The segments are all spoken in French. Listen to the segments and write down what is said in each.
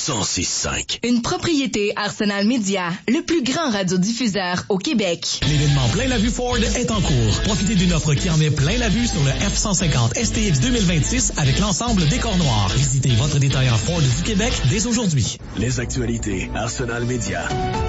106.5. Une propriété Arsenal Media, le plus grand radiodiffuseur au Québec. L'événement Plein la vue Ford est en cours. Profitez d'une offre qui en met plein la vue sur le F-150 STX 2026 avec l'ensemble décor noir. Visitez votre détaillant Ford du Québec dès aujourd'hui. Les actualités Arsenal Media.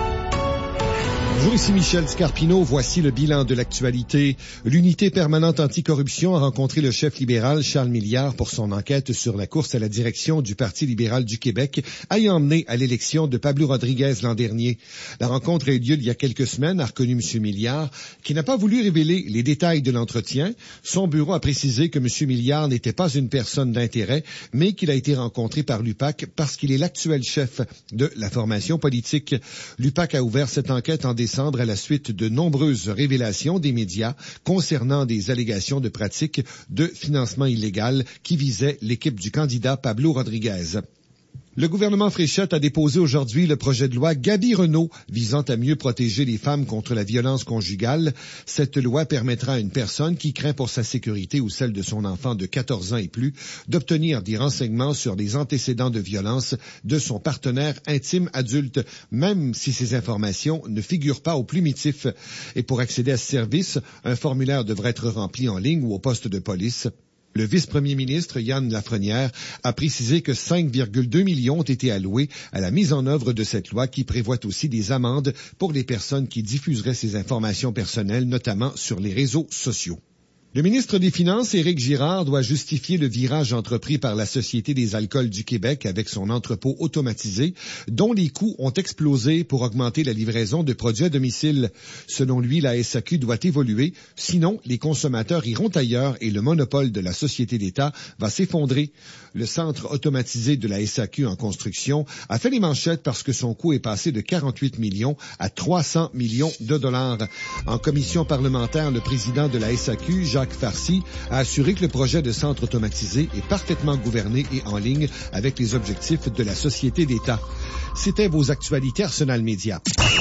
Bonjour, ici Michel Scarpino. Voici le bilan de l'actualité. L'unité permanente anticorruption a rencontré le chef libéral Charles Milliard pour son enquête sur la course à la direction du Parti libéral du Québec, ayant mené à l'élection de Pablo Rodriguez l'an dernier. La rencontre a eu lieu il y a quelques semaines, a reconnu M. Milliard, qui n'a pas voulu révéler les détails de l'entretien. Son bureau a précisé que M. Milliard n'était pas une personne d'intérêt, mais qu'il a été rencontré par l'UPAC parce qu'il est l'actuel chef de la formation politique. L'UPAC a ouvert cette enquête en décembre à la suite de nombreuses révélations des médias concernant des allégations de pratiques de financement illégal qui visaient l'équipe du candidat Pablo Rodriguez. Le gouvernement Fréchette a déposé aujourd'hui le projet de loi Gabi-Renault visant à mieux protéger les femmes contre la violence conjugale. Cette loi permettra à une personne qui craint pour sa sécurité ou celle de son enfant de 14 ans et plus d'obtenir des renseignements sur des antécédents de violence de son partenaire intime adulte, même si ces informations ne figurent pas au plumitif. Et pour accéder à ce service, un formulaire devra être rempli en ligne ou au poste de police. Le vice-premier ministre, Yann Lafrenière, a précisé que 5,2 millions ont été alloués à la mise en œuvre de cette loi qui prévoit aussi des amendes pour les personnes qui diffuseraient ces informations personnelles, notamment sur les réseaux sociaux. Le ministre des Finances, Éric Girard, doit justifier le virage entrepris par la Société des alcools du Québec avec son entrepôt automatisé, dont les coûts ont explosé pour augmenter la livraison de produits à domicile. Selon lui, la SAQ doit évoluer, sinon les consommateurs iront ailleurs et le monopole de la Société d'État va s'effondrer. Le centre automatisé de la SAQ en construction a fait les manchettes parce que son coût est passé de 48 millions à 300 millions de dollars. En commission parlementaire, le président de la SAQ, Jacques Farcy, a assuré que le projet de centre automatisé est parfaitement gouverné et en ligne avec les objectifs de la Société d'État. C'était vos actualités Arsenal Media.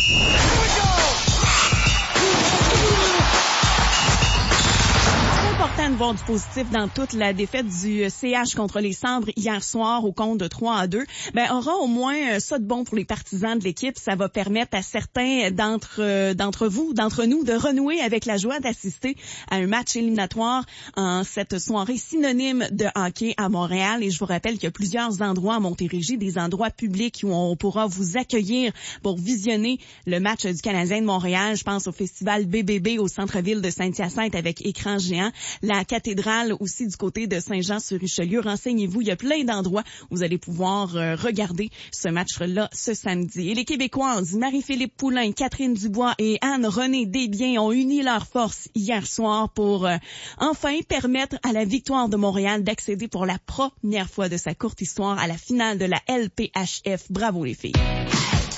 De voir du positif dans toute la défaite du CH contre les Cendres hier soir au compte de 3-2. Aura au moins ça de bon pour les partisans de l'équipe. Ça va permettre à certains d'entre nous de renouer avec la joie d'assister à un match éliminatoire en cette soirée synonyme de hockey à Montréal. Et je vous rappelle qu'il y a plusieurs endroits à Montérégie, des endroits publics où on pourra vous accueillir pour visionner le match du Canadien de Montréal. Je pense au festival BBB au centre-ville de Saint-Hyacinthe avec écran géant. La cathédrale aussi du côté de Saint-Jean-sur-Richelieu. Renseignez-vous, il y a plein d'endroits où vous allez pouvoir regarder ce match-là ce samedi. Et les Québécoises, Marie-Philippe Poulain, Catherine Dubois et Anne-Renée Desbiens ont uni leurs forces hier soir pour enfin permettre à la Victoire de Montréal d'accéder pour la première fois de sa courte histoire à la finale de la LPHF. Bravo les filles!